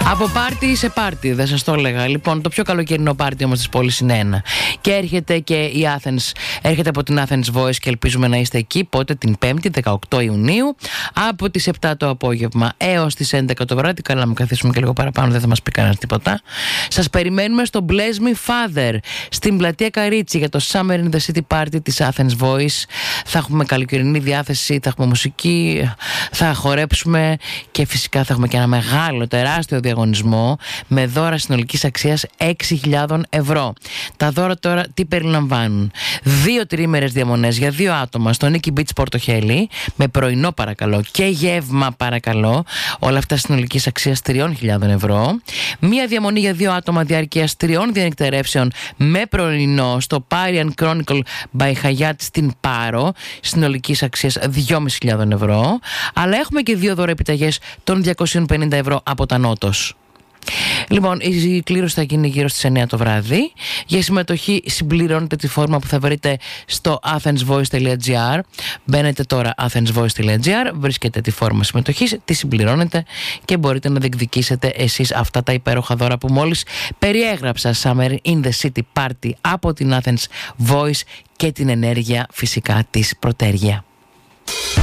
Από πάρτι σε πάρτι, δεν σας το έλεγα. Λοιπόν, το πιο καλοκαιρινό πάρτι όμως της πόλης είναι ένα. Και έρχεται και η Athens, έρχεται από την Athens Voice και ελπίζουμε να είστε εκεί. Πότε? Την 5η, 18 Ιουνίου, από τις 7 το απόγευμα έως τις 11 το βράδυ. Καλά, μου καθίσουμε και λίγο παραπάνω, δεν θα μας πει κανένας τίποτα. Σας περιμένουμε στο Bless Me Father, στην πλατεία Καρίτσι, για το Summer in the City Party της Athens Voice. Θα έχουμε καλοκαιρινή διάθεση, θα έχουμε μουσική, θα χορέψουμε και φυσικά θα έχουμε και ένα μεγάλο, τεράστιο διαγωνισμό με δώρα συνολικής αξίας 6.000 ευρώ. Τα δώρα τώρα τι περιλαμβάνουν? 2 τριήμερες διαμονές για 2 άτομα στο Nikki Beach Πορτοχέλη, με πρωινό παρακαλώ και γεύμα παρακαλώ, όλα αυτά συνολικής αξίας 3.000 ευρώ. Μία διαμονή για 2 άτομα διάρκειας 3 διανυκτερεύσεων με πρωινό στο Parian Chronicle by Hyatt στην Πάρο, συνολικής αξίας 2.500 ευρώ. Αλλά έχουμε και 2 δώρα επιταγές των 250 ευρώ από τα Νότος. Λοιπόν, η κλήρωση θα γίνει γύρω στις 9 το βράδυ. Για συμμετοχή συμπληρώνετε τη φόρμα που θα βρείτε στο athensvoice.gr. Μπαίνετε τώρα athensvoice.gr, βρίσκετε τη φόρμα συμμετοχής, τη συμπληρώνετε και μπορείτε να διεκδικήσετε εσείς αυτά τα υπέροχα δώρα που μόλις περιέγραψα. Summer in the City Party από την Athens Voice και την ενέργεια φυσικά της Πρωτέργεια.